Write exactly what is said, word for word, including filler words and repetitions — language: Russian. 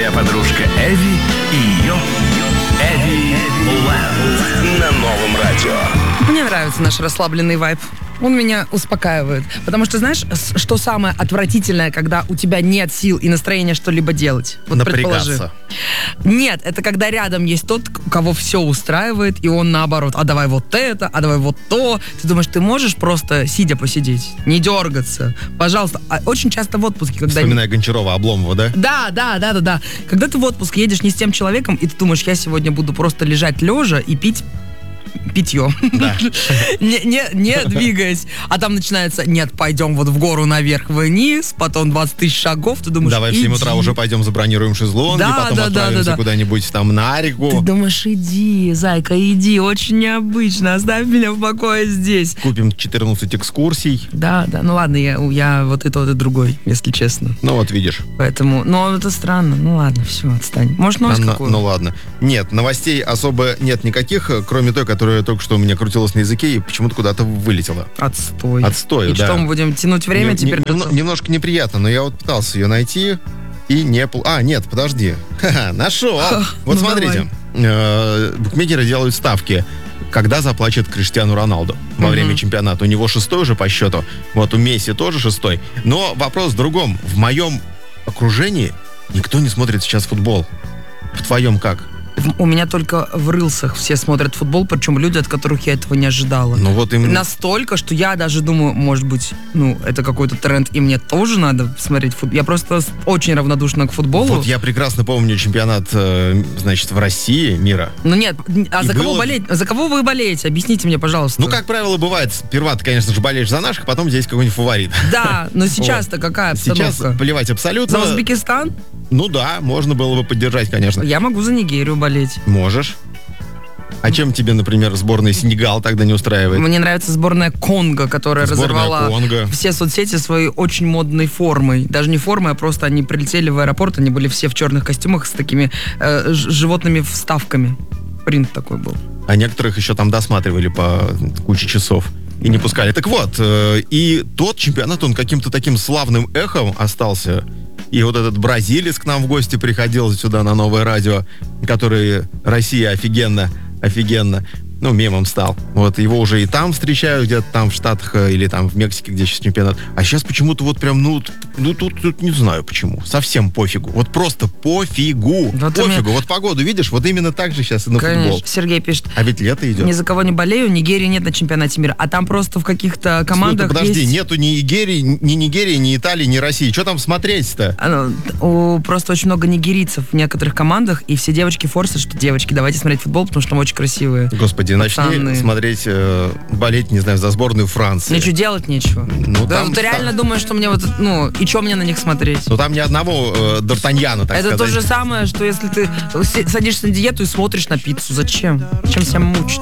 Моя подружка Эви и ее Эви Лэнд на новом радио. Мне нравится наш расслабленный вайб. Он меня успокаивает. Потому что, знаешь, что самое отвратительное, когда у тебя нет сил и настроения что-либо делать? Вот напрягаться. Нет, это когда рядом есть тот, у кого все устраивает, и он наоборот. А давай вот это, а давай вот то. Ты думаешь, ты можешь просто сидя посидеть, не дергаться? Пожалуйста. А очень часто в отпуске, когда... Вспоминая Гончарова, Обломова, да? Да, да, да, да, да. Когда ты в отпуск едешь не с тем человеком, и ты думаешь, я сегодня буду просто лежать лежа и пить питье. Да. не, не, не двигаясь. А там начинается, нет, пойдем вот в гору наверх, вниз, потом двадцать тысяч шагов, ты думаешь, давай в семь утра уже пойдем забронируем шезлонги, да, потом да, отправимся да, да, куда-нибудь там на реку. Ты думаешь, иди, зайка, иди, очень необычно, оставь меня в покое здесь. Купим четырнадцать экскурсий. Да, да, ну ладно, я, я вот и тот, и другой, если честно. Ну вот видишь. Поэтому, ну это странно, ну ладно, все, отстань. Может, новость а, какую? Ну ладно. Нет, новостей особо нет никаких, кроме той, которая только что у меня крутилась на языке и почему-то куда-то вылетела. Отстой. Отстой, и да. что, мы будем тянуть время не, теперь? Не, не, немножко неприятно, но я вот пытался ее найти и не... А, нет, подожди. Ха-ха, нашел. Вот ну, смотрите. Э, букмекеры делают ставки, когда заплачет Криштиану Роналду во Угу. время чемпионата. У него шестой уже по счету. Вот у Месси тоже шестой. Но вопрос в другом. В моем окружении никто не смотрит сейчас футбол. В твоем как? У меня только в рилсах все смотрят футбол, причем люди, от которых я этого не ожидала. Ну вот именно. Настолько, что я даже думаю, может быть, ну, это какой-то тренд, и мне тоже надо смотреть футбол. Я просто очень равнодушна к футболу. Вот я прекрасно помню чемпионат, значит, в России мира. Ну нет, а И за было... кого болеть? За кого вы болеете? Объясните мне, пожалуйста. Ну, как правило, бывает, сперва ты, конечно же, болеешь за наших, потом здесь какой-нибудь фаворит. Да, но сейчас-то какая обстановка? Сейчас плевать абсолютно. За Узбекистан? Ну да, можно было бы поддержать, конечно. Я могу за Нигерию болеть. Можешь. А чем тебе, например, сборная Сенегал тогда не устраивает? Мне нравится сборная Конго, которая сборная разорвала Конго. все соцсети своей очень модной формой. Даже не формой, а просто они прилетели в аэропорт, они были все в черных костюмах с такими э, животными вставками. Принт такой был. А некоторых еще там досматривали по куче часов и не пускали. Так вот, э, и тот чемпионат, он каким-то таким славным эхом остался. И вот этот бразилец к нам в гости приходил сюда на новое радио, который Россия офигенно, офигенно, ну, мемом стал. Вот, его уже и там встречают, где-то там в Штатах или там в Мексике, где сейчас чемпионат. А сейчас почему-то вот прям, ну, ну тут, тут не знаю почему. Совсем пофигу. Вот просто пофигу. Вот пофигу. меня... Вот погоду видишь, вот именно так же сейчас и на Конечно. футбол. Сергей пишет. А ведь лето идет. Ни за кого не болею, Нигерии нет на чемпионате мира. А там просто в каких-то командах Слушай, подожди, есть... нету ни Нигерии, ни Нигерии, ни Италии, ни России. Что там смотреть-то? А, ну, просто очень много нигерийцев в некоторых командах, и все девочки форсят, что девочки, давайте смотреть футбол, потому что там очень красивые. Господи, пацаны. начни смотреть, э, болеть, не знаю, за сборную Франции. Ничего делать нечего. Ну, да, там, ты реально там... думаешь, что мне вот, ну, и что мне на них смотреть? Ну там ни одного э, Д'Артаньяна, так Это сказать. то же самое, что если ты садишься на диету и смотришь на пиццу. Зачем? Зачем себя мучить?